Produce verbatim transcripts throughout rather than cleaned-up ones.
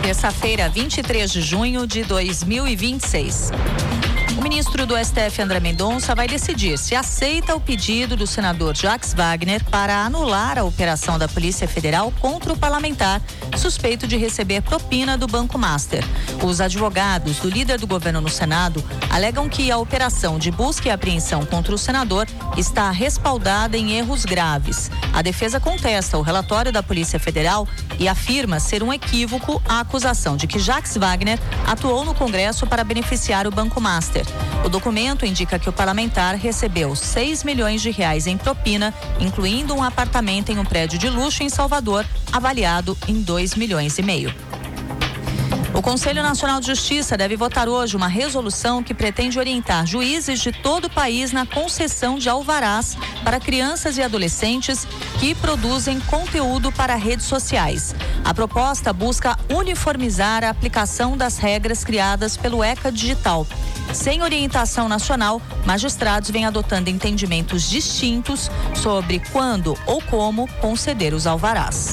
Terça-feira, vinte e três de junho de dois mil e vinte e seis. O ministro do S T F, André Mendonça, vai decidir se aceita o pedido do senador Jacques Wagner para anular a operação da Polícia Federal contra o parlamentar suspeito de receber propina do Banco Master. Os advogados do líder do governo no Senado alegam que a operação de busca e apreensão contra o senador está respaldada em erros graves. A defesa contesta o relatório da Polícia Federal e afirma ser um equívoco a acusação de que Jacques Wagner atuou no Congresso para beneficiar o Banco Master. O documento indica que o parlamentar recebeu seis milhões de reais em propina, incluindo um apartamento em um prédio de luxo em Salvador, avaliado em dois milhões e meio. O Conselho Nacional de Justiça deve votar hoje uma resolução que pretende orientar juízes de todo o país na concessão de alvarás para crianças e adolescentes que produzem conteúdo para redes sociais. A proposta busca uniformizar a aplicação das regras criadas pelo ECA Digital. Sem orientação nacional, magistrados vêm adotando entendimentos distintos sobre quando ou como conceder os alvarás.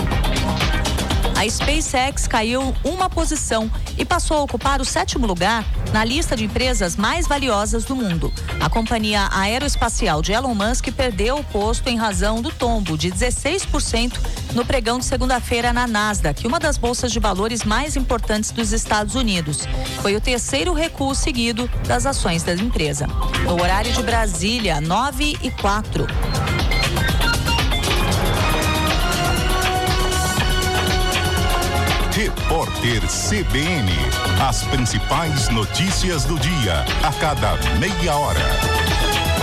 A SpaceX caiu uma posição e passou a ocupar o sétimo lugar na lista de empresas mais valiosas do mundo. A companhia aeroespacial de Elon Musk perdeu o posto em razão do tombo de dezesseis por cento no pregão de segunda-feira na Nasdaq, uma das bolsas de valores mais importantes dos Estados Unidos. Foi o terceiro recuo seguido das ações da empresa. No horário de Brasília, nove e quatro. Repórter C B N. As principais notícias do dia, a cada meia hora.